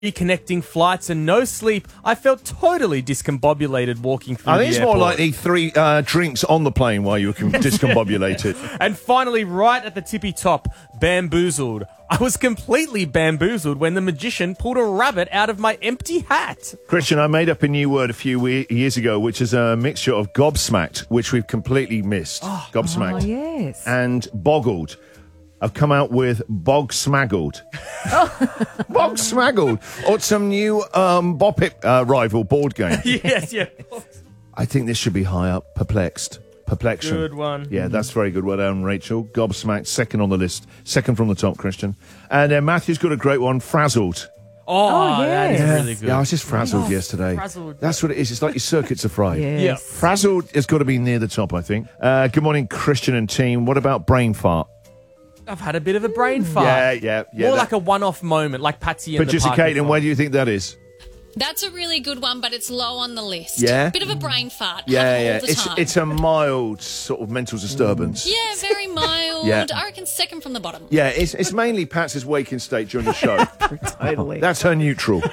Reconnecting flights and no sleep, I felt totally discombobulated walking through the airport. I think it's more like the 3 drinks on the plane while you were discombobulated. And finally, right at the tippy top, bamboozled. I was completely bamboozled when the magician pulled a rabbit out of my empty hat. Christian, I made up a new word a few years ago, which is a mixture of gobsmacked, which we've completely missed. Gobsmacked. Oh, yes. And boggled. I've come out with bog smaggled. Bog smaggled. Or some new Bop It rival board game. Yes, yeah. I think this should be high up. Perplexed. Perplexion. Good one. Yeah, that's very good. Well done, Rachel. Gobsmacked, second on the list. Second from the top, Christian. And Matthew's got a great one. Frazzled. Oh, that is yes. really good. Yeah, I was just frazzled yesterday. frazzled. That's what it is. It's like your circuits are fried. Yes. Yeah. Frazzled has got to be near the top, I think. Good morning, Christian and team. What about brain fart? I've had a bit of a brain fart. Yeah. More like a one-off moment, like Patsy and the Producer Parker Caitlin, Farm. where do you think that is? That's a really good one, but it's low on the list. Yeah? Bit of a brain fart. Yeah. All the time. It's a mild sort of mental disturbance. Yeah, very mild. Yeah. I reckon second from the bottom. Yeah, it's mainly Pat's waking state during the show. Totally. That's her neutral.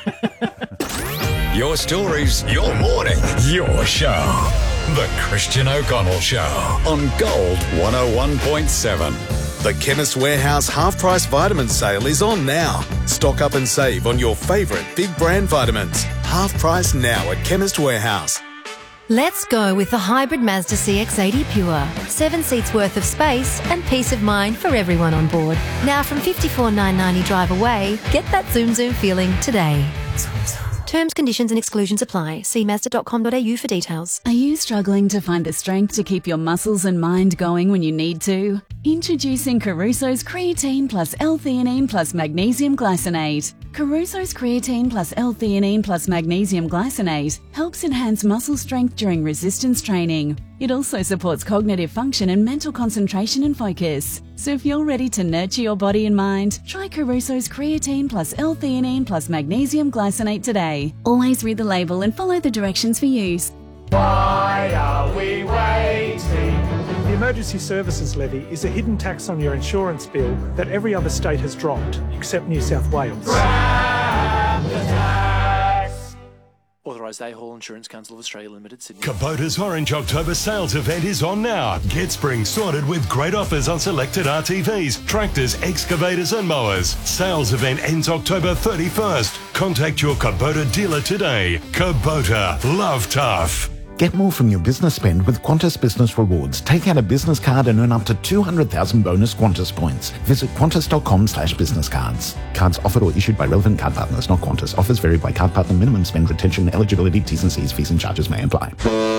Your stories, your morning, your show. The Christian O'Connell Show on Gold 101.7. The Chemist Warehouse half-price vitamin sale is on now. Stock up and save on your favourite big brand vitamins. Half price now at Chemist Warehouse. Let's go with the hybrid Mazda CX-80 Pure. 7 seats worth of space and peace of mind for everyone on board. Now from $54,990 drive away, get that zoom feeling today. Terms, conditions and exclusions apply. See Mazda.com.au for details. Are you struggling to find the strength to keep your muscles and mind going when you need to? Introducing Caruso's Creatine plus L-theanine plus Magnesium Glycinate. Caruso's Creatine plus L-theanine plus Magnesium Glycinate helps enhance muscle strength during resistance training. It also supports cognitive function and mental concentration and focus. So if you're ready to nurture your body and mind, try Caruso's Creatine plus L-theanine plus Magnesium Glycinate today. Always read the label and follow the directions for use. Why are we waiting? The Emergency Services Levy is a hidden tax on your insurance bill that every other state has dropped, except New South Wales. Grab the tax. Authorised A-Hall Insurance Council of Australia Limited, Sydney. Kubota's Orange October sales event is on now. Get spring sorted with great offers on selected RTVs, tractors, excavators and mowers. Sales event ends October 31st. Contact your Kubota dealer today. Kubota, love tough. Get more from your business spend with Qantas Business Rewards. Take out a business card and earn up to 200,000 bonus Qantas points. Visit qantas.com/businesscards. Cards offered or issued by relevant card partners, not Qantas. Offers vary by card partner. Minimum spend, retention, eligibility, T's and C's, fees and charges may apply.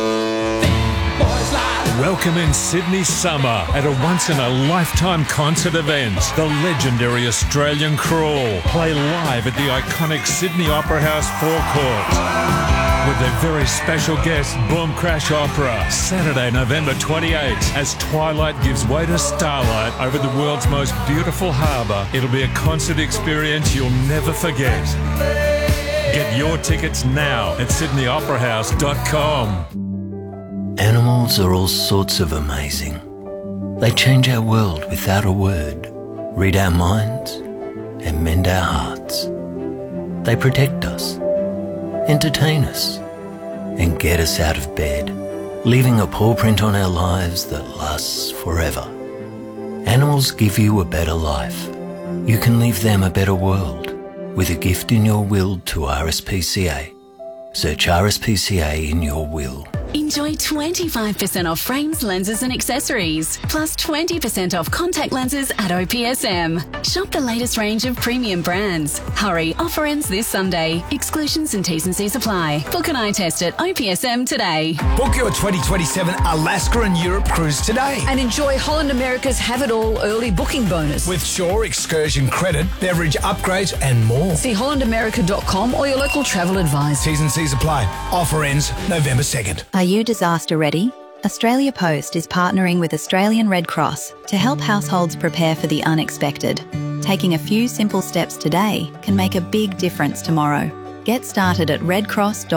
Welcome in Sydney summer at a once-in-a-lifetime concert event. The legendary Australian Crawl play live at the iconic Sydney Opera House forecourt with their very special guest, Boom Crash Opera, Saturday, November 28th, as twilight gives way to starlight over the world's most beautiful harbour. It'll be a concert experience you'll never forget. Get your tickets now at sydneyoperahouse.com. Animals are all sorts of amazing. They change our world without a word, read our minds, and mend our hearts. They protect us, entertain us, and get us out of bed, leaving a paw print on our lives that lasts forever. Animals give you a better life. You can leave them a better world with a gift in your will to RSPCA. Search RSPCA in your will. Enjoy 25% off frames, lenses and accessories, plus 20% off contact lenses at OPSM. Shop the latest range of premium brands. Hurry, offer ends this Sunday. Exclusions and T's and C's apply. Book an eye test at OPSM today. Book your 2027 Alaska and Europe cruise today. And enjoy Holland America's Have It All early booking bonus. With Shore excursion credit, beverage upgrades and more. See hollandamerica.com or your local travel advisor. T's and C's apply. Offer ends November 2nd. Are you disaster ready? Australia Post is partnering with Australian Red Cross to help households prepare for the unexpected. Taking a few simple steps today can make a big difference tomorrow. Get started at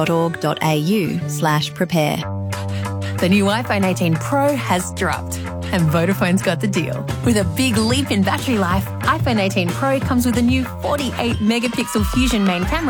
redcross.org.au/prepare. The new iPhone 18 Pro has dropped. and Vodafone's got the deal. With a big leap in battery life, iPhone 18 Pro comes with a new 48-megapixel Fusion main camera